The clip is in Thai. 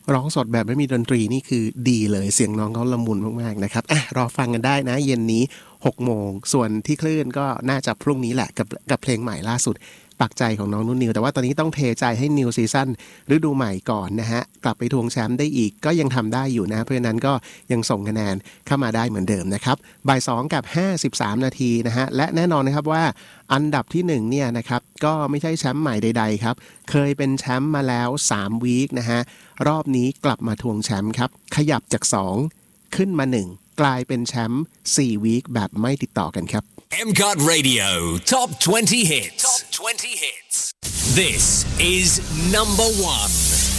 ร้องสดแบบไม่มีดนตรีนี่คือดีเลยเสียงน้องเขาละมุนมากๆนะครับรอฟังกันได้นะเย็นนี้6 โมงส่วนที่คลื่นก็น่าจะพรุ่งนี้แหละกับเพลงใหม่ล่าสุดปักใจของน้องนุ่นนิวแต่ว่าตอนนี้ต้องเทใจให้นิวซีซั่นฤดูใหม่ก่อนนะฮะกลับไปทวงแชมป์ได้อีกก็ยังทำได้อยู่นะเพราะฉะนั้นก็ยังส่งคะแนนเข้ามาได้เหมือนเดิมนะครับบ่าย2 กับ 53 นาทีนะฮะและแน่นอนนะครับว่าอันดับที่1เนี่ยนะครับก็ไม่ใช่แชมป์ใหม่ใดๆครับเคยเป็นแชมป์มาแล้ว3 วีคนะฮะรอบนี้กลับมาทวงแชมป์ครับขยับจาก2ขึ้นมา1กลายเป็นแชมป์4 วีคแบบไม่ติดต่อกันครับ MCOT Radio Top 20 Hits. Top 20 Hits. This is number 1.